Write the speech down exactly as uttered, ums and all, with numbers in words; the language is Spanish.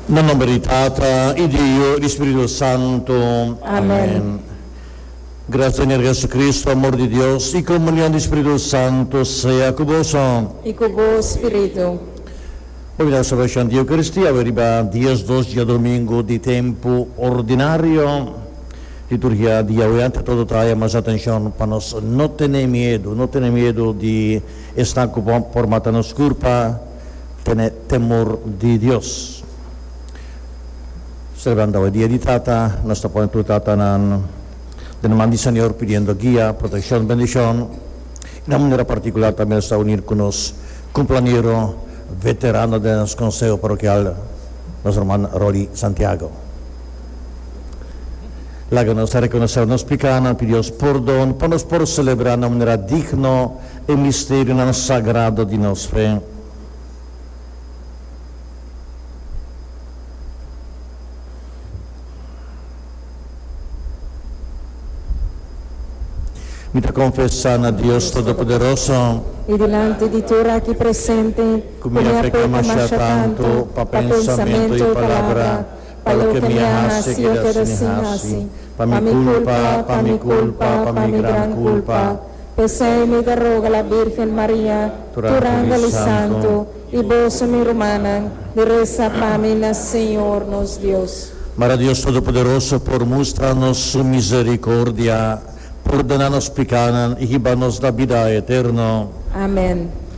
Na nome di Tata, e Dio, e di Spirito Santo. Amén. Amén. Gracias Señor Jesucristo, amor de Dios, y comunión del Espíritu Santo sea con vos. Y con vos, Espíritu. Hoy la salvación de Eucaristía arriba diez dos día domingo de tiempo ordinario. Liturgia de hoy ante todo trae más atención para nos no tener miedo, no tener miedo de estar por matarnos culpa, tener temor de Dios. Celebrando el día de Tata, nuestra ponente Tata de nombre del Señor pidiendo guía, protección, bendición. De una manera particular también está unir con los compañeros veteranos del Consejo Parroquial, nuestro hermano Roli Santiago. La que nos reconocer, nos explican, pidios perdón, para nos por celebrar de una manera digna el misterio sagrado de nuestra fe. Mi te confessan a Dios Todopoderoso, Y delante di tu aquí presente, come ha pecado tanto, pa pensamento y palabra, pa lo que me hace que desinhasi, pa mi culpa, pa mi culpa, pa mi gran culpa. Pesai-me da roga la Virgen María, turanga-lhe santo, y vos mi hermana, de reza pamina, Señor nos Dios. Mara Dios Todopoderoso, por mostrarnos su misericordia, por donarnos pecados y darnos la vida eterna. Amén.